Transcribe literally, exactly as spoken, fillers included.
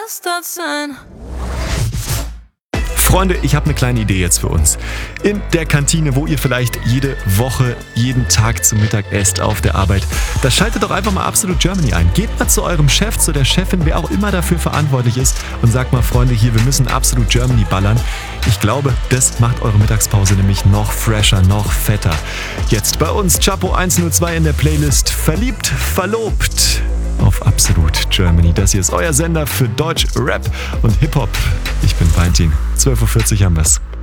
begeistert sein. Freunde, ich habe eine kleine Idee jetzt für uns. In der Kantine, wo ihr vielleicht jede Woche, jeden Tag zum Mittag esst auf der Arbeit, da schaltet doch einfach mal Absolute Germany ein. Geht mal zu eurem Chef, zu der Chefin, wer auch immer dafür verantwortlich ist und sagt mal, Freunde, hier, wir müssen Absolute Germany ballern. Ich glaube, das macht eure Mittagspause nämlich noch fresher, noch fetter. Jetzt bei uns Chapo eins null zwei in der Playlist Verliebt, Verlobt auf Absolute Germany. Das hier ist euer Sender für Deutsch, Rap und Hip-Hop. Ich bin Valentin. zwölf Uhr vierzig haben wir's.